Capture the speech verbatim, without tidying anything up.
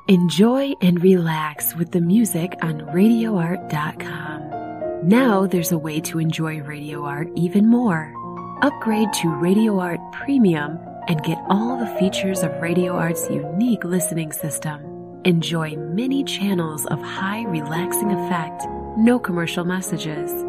Enjoy and relax with the music on radio art dot com. Now there's a way to enjoy Radio Art even more. Upgrade to Radio Art Premium and get all the features of Radio Art's unique listening system. Enjoy many channels of high relaxing effect, no commercial messages,